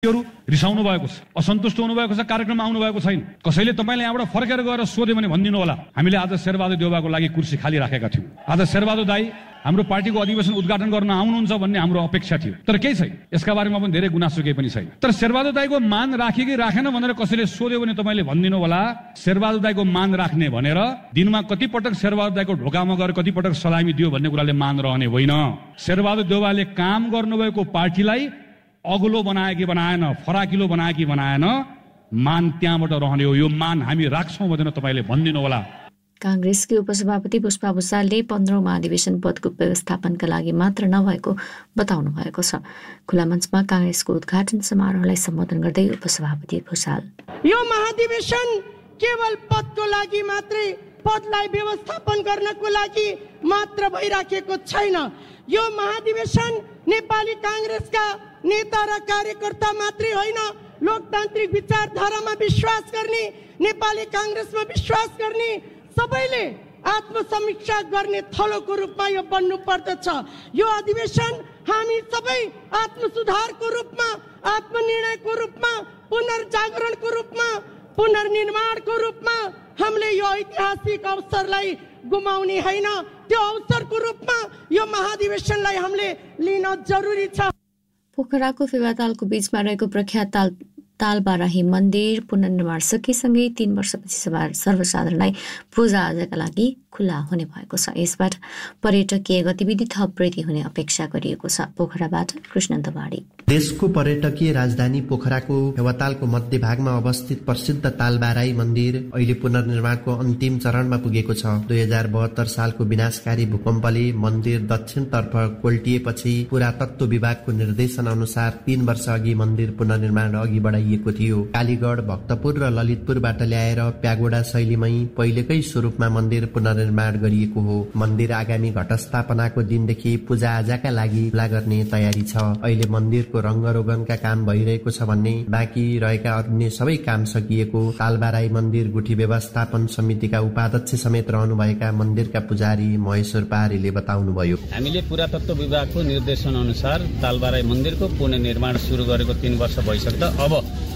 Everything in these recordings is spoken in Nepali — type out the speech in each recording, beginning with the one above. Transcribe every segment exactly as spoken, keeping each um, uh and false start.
रिसाउनु भएको छ, असन्तुष्ट हुनुभएको छ, कार्यक्रममा आउनु भएको छैन। कसैले तपाईँले यहाँबाट फर्केर गएर सोध्यो भने भनिदिनु होला, हामीले आज शेरबहादुर देउवाको लागि कुर्सी खाली राखेका थियौँ, आज शेरबहादुर दाई हाम्रो पार्टीको अधिवेशन उद्घाटन गर्न आउनुहुन्छ भन्ने हाम्रो अपेक्षा थियो, तर केही छैन। यसका बारेमा पनि धेरै गुनासो केही पनि छैन। तर शेरबहादुर दाईको मान राखे कि राखेन भनेर कसैले सोध्यो भने तपाईँले भनिदिनु होला, शेरबहादुर दाईको मान राख्ने भनेर दिनमा कति पटक शेरबहादुर दाईको ढोकामा गएर कति पटक सलामी दियो भन्ने कुराले मान रहने होइन। शेरबहादुर देउवाले काम गर्नुभएको पार्टीलाई अग्लो बनाए कि बनाएन, फराकिलो बनाए कि बनाएन, मान त्यहाँबाट रहने हो। यो मान हामी राख्छौँ भनेर तपाईँले भनिदिनु होला। कांग्रेसकी उपसभापति पुष्पा भुसालले पन्ध्रौं महाधिवेशन पदको व्यवस्थापनका लागि मात्र नभएको बताउनु भएको छ। खुला मञ्चमा कांग्रेसको उद्घाटन समारोहलाई सम्बोधन गर्दै उपसभापति भुसाल, यो महाधिवेशन केवल पदको लागि मात्रै, पदलाई व्यवस्थापन गर्नको लागि मात्र भइराखेको छैन। यो महाधिवेशन नेपाली कांग्रेसका नेता र कार्यकर्ता मात्रै होइन, लोकतान्त्रिक विचारधारामा विश्वास गर्ने, नेपाली कांग्रेसमा विश्वास गर्ने सबैले आत्मसमीक्षा गर्ने थलोको रूपमा यो बन्नु पर्दछ। यो अधिवेशन हामी सबै आत्मसुधारको रूपमा, आत्मनिर्णयको रूपमा, पुनर्जागरणको रूपमा, पुनर्निर्माणको रूपमा हामीले यो ऐतिहासिक अवसरलाई गुमाउने होइन। त्यो अवसरको रूपमा यो महाधिवेशनलाई हामीले लिन जरुरी छ। पोखराको फेवातालको बीचमा रहेको प्रख्यात ताल तालबाराही मन्दिर पुनर्निर्माण सकिएसँगै तीन वर्षपछि सर्वसाधारणलाई पूजाआजाका लागि खुला हुने भएको छ। यसबाट पर्यटकीय गतिविधि थप वृद्धि हुने अपेक्षा गरिएको छ। पोखराबाट कृष्ण दवाडी। देशको पर्यटकीय राजधानी पोखराको फेवातालको मध्य भागमा अवस्थित प्रसिद्ध तालबाराही मन्दिर अहिले पुनर्निर्माणको अन्तिम चरणमा पुगेको छ। दुई हजार बहत्तर सालको विनाशकारी भूकम्पले मन्दिर दक्षिणतर्फ कोल्टिएपछि पुरातत्व विभागको निर्देशन अनुसार तीन वर्ष अघि मन्दिर पुनर्निर्माण अघि बढाइएको थियो। कालीगढ, भक्तपुर र ललितपुरबाट ल्याएर प्यागोडा शैलीमै पहिलेकै स्वरूपमा मन्दिर पुनर्निर्माण गरिएको हो। मन्दिर आगामी घटस्थापनाको दिनदेखि पूजाआजाका लागि खुला गर्ने तयारी छ। अहिले मन्दिरको रंगरोगनका काम भइरहेको छ भन्ने बाँकी रहेका अन्य सबै काम सकिएको तालबाराही मन्दिर गुठी व्यवस्थापन समितिका उपाध्यक्ष समेत रहनुभएका मन्दिरका पुजारी महेश्वर पहाडीले बताउनुभयो। हामीले पुरातत्व विभागको निर्देशन अनुसार तालबाराही मन्दिरको पुनर्निर्माण सुरु गरेको तीन वर्ष भइसक्दा अब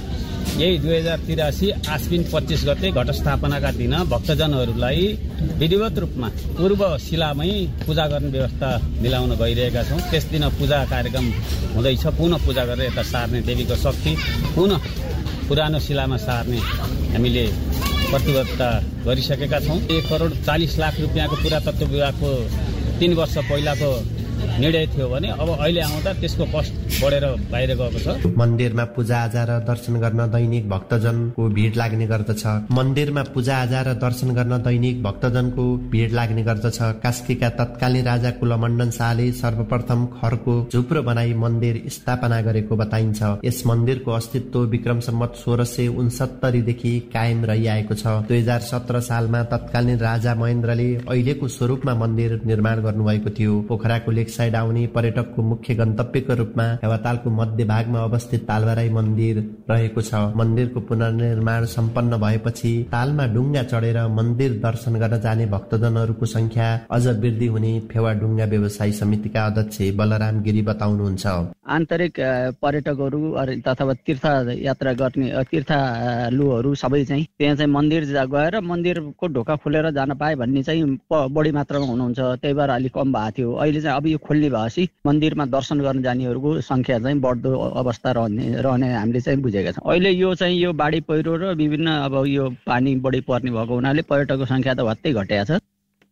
यही दुई हजार तिरासी आश्विन पच्चीस गते घटस्थापनाका दिन भक्तजनहरूलाई विधिवत रूपमा पूर्व शिलामै पूजा गर्ने व्यवस्था मिलाउन गइरहेका छौँ। त्यस दिन पूजा कार्यक्रम हुँदैछ। पुनः पूजा गरेर यता सार्ने देवीको शक्ति पुनः पुरानो शिलामा सार्ने हामीले प्रतिबद्धता गरिसकेका छौँ। एक करोड चालिस लाख रुपियाँको पुरातत्व विभागको तीन वर्ष पहिलाको निर्णय थियो भने अब अहिले आउँदा त्यसको कस्ट बढेर बाहिर गएको छ। मन्दिरमा पूजाआजा र दर्शन गर्न दैनिक भक्तजनको भिड लाग्ने गर्दछ। मन्दिरमा पूजाआजा र दर्शन गर्न दैनिक भक्तजनको भिड लाग्ने गर्दछ। कास्कीका तत्कालीन राजा कुलमण्डन शाहले सर्वप्रथम खरको झुप्रो बनाई मन्दिर स्थापना गरेको बताइन्छ। यस मन्दिरको अस्तित्व विक्रम सम्वत सोह्र सय उनसत्तरीदेखि कायम रहिआएको छ। दुई हजार सत्र सालमा तत्कालीन राजा महेन्द्रले अहिलेको स्वरूपमा मन्दिर निर्माण गर्नुभएको थियो। पोखराको लेकसाइड आउने पर्यटकको मुख्य गन्तव्यको रूपमा फेवातालको मध्य भागमा अवस्थित तालबाराही मन्दिर रहेको छ। मन्दिरको पुनर्निर्माण सम्पन्न भएपछि तालमा डुङ्गा चढेर मन्दिर दर्शन गर्न जाने भक्तजनहरूको संख्या अझ वृद्धि हुने फेवा डुङ्गा व्यवसायी समितिका अध्यक्ष बलराम गिरी बताउनुहुन्छ। आन्तरिक पर्यटकहरू अथवा तीर्थ यात्रा गर्ने तीर्थालुहरू सबै चाहिँ त्यहाँ चाहिँ मन्दिर गएर मन्दिरको ढोका खोलेर जान पाए भन्ने चाहिँ बढी मात्रामा हुनुहुन्छ। त्यही भएर अलिक कम भएको थियो। अहिले चाहिँ अब यो खोल्ने भएपछि मन्दिरमा दर्शन गर्न जानेहरूको संख्या चाहिँ बढ्दो अवस्था रहने रहने हामीले चाहिँ बुझेका छौँ। अहिले यो चाहिँ यो बाढी पहिरो र विभिन्न अब यो पानी बढी पर्ने भएको हुनाले पर्यटकको संख्या त भत्तै घटेको छ।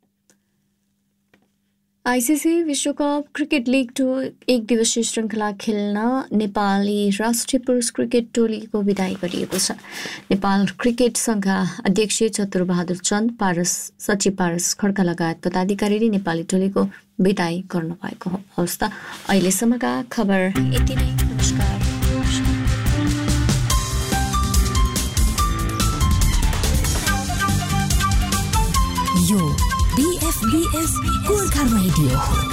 आइसिसी विश्वकप क्रिकेट लिग टू एक दिवसीय श्रृङ्खला खेल्न नेपाली राष्ट्रिय पुरुष क्रिकेट टोलीको विदाई गरिएको छ। नेपाल क्रिकेट संघका अध्यक्ष चतुरबहादुर चन्द, पारस सचिव पारस खड्का लगायत पदाधिकारीले नेपाली टोलीको विदाई गर्नुभएको अवस्था। अहिलेसम्मका खबर यति नै। नमस्कार। यो बीएफबीएस गोर्खा रेडियो।